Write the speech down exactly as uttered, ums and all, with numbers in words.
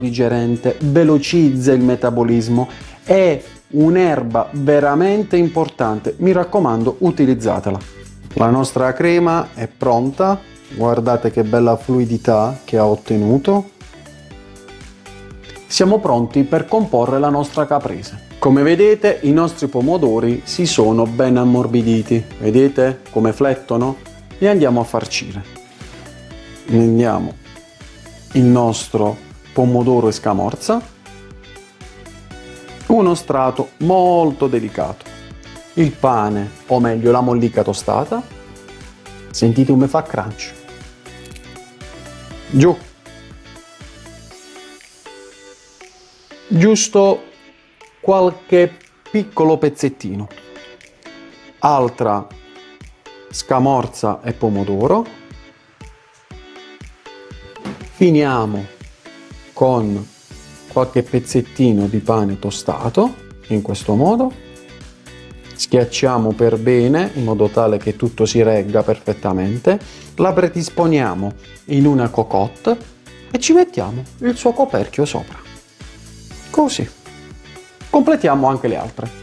digerente, velocizza il metabolismo, è un'erba veramente importante. Mi raccomando, utilizzatela. La nostra crema è pronta, guardate che bella fluidità che ha ottenuto. Siamo pronti per comporre la nostra caprese. Come vedete, i nostri pomodori si sono ben ammorbiditi. Vedete come flettono? Li andiamo a farcire. Prendiamo il nostro pomodoro e scamorza, uno strato molto delicato, il pane, o meglio la mollica tostata. Sentite come fa crunch. Giù. Giusto qualche piccolo pezzettino. Altra scamorza e pomodoro. Finiamo con qualche pezzettino di pane tostato, in questo modo. Schiacciamo per bene in modo tale che tutto si regga perfettamente. La predisponiamo in una cocotte e ci mettiamo il suo coperchio sopra. Così. Completiamo anche le altre.